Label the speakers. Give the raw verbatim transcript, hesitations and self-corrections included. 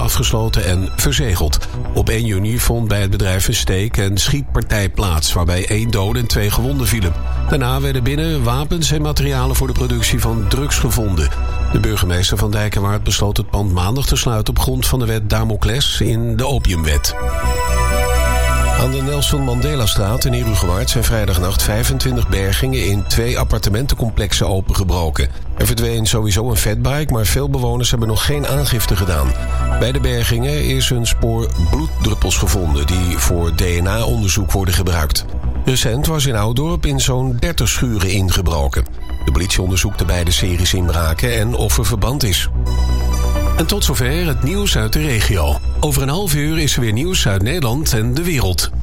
Speaker 1: afgesloten en verzegeld. Op één juni vond bij het bedrijf een steek- en schietpartij plaats, waarbij één dode en twee gewonden vielen. Daarna werden binnen wapens en materialen voor de productie van drugs gevonden. De burgemeester van Dijkenwaard besloot het pand maandag te sluiten op grond van de wet Damocles in de opiumwet. Aan de Nelson Mandela-straat in Herugewaard zijn vrijdagnacht vijfentwintig bergingen in twee appartementencomplexen opengebroken. Er verdween sowieso een fatbike, maar veel bewoners hebben nog geen aangifte gedaan. Bij de bergingen is een spoor bloeddruppels gevonden die voor D N A-onderzoek worden gebruikt. Recent was in Ouddorp in zo'n dertig schuren ingebroken. De politie onderzoekt de beide series inbraken en of er verband is. En tot zover het nieuws uit de regio. Over een half uur is er weer nieuws uit Nederland en de wereld.